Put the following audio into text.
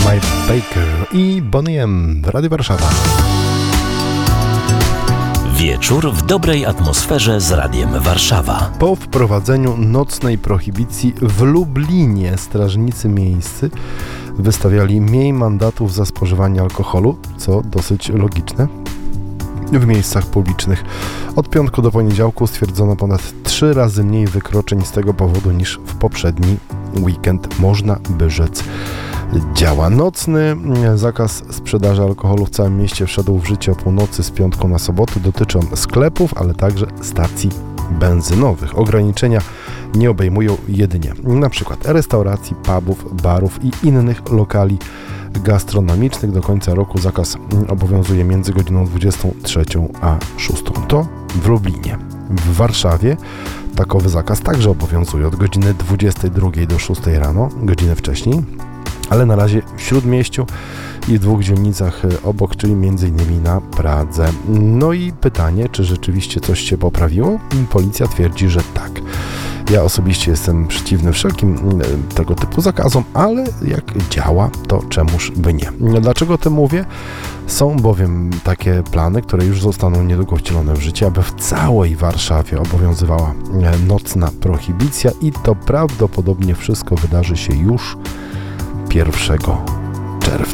Clive Baker i Bonnie M w Radiu Warszawa. Wieczór w dobrej atmosferze z Radiem Warszawa. Po wprowadzeniu nocnej prohibicji w Lublinie strażnicy miejscy wystawiali mniej mandatów za spożywanie alkoholu, co dosyć logiczne, w miejscach publicznych. Od piątku do poniedziałku stwierdzono ponad 3 razy mniej wykroczeń z tego powodu niż w poprzedni weekend. Można by rzec, działa. Nocny zakaz sprzedaży alkoholu w całym mieście wszedł w życie o północy z piątku na sobotę. Dotyczy on sklepów, ale także stacji benzynowych. Ograniczenia nie obejmują jedynie na przykład restauracji, pubów, barów i innych lokali gastronomicznych. Do końca roku zakaz obowiązuje między godziną 23 a 6. To w Lublinie. W Warszawie takowy zakaz także obowiązuje od godziny 22 do 6 rano, godzinę wcześniej, ale na razie w Śródmieściu i w 2 dzielnicach obok, czyli m.in. na Pradze. No i pytanie, czy rzeczywiście coś się poprawiło? Policja twierdzi, że tak. Ja osobiście jestem przeciwny wszelkim tego typu zakazom, ale jak działa, to czemuż by nie. Dlaczego o tym mówię? Są bowiem takie plany, które już zostaną niedługo wcielone w życie, aby w całej Warszawie obowiązywała nocna prohibicja i to prawdopodobnie wszystko wydarzy się już 1 czerwca.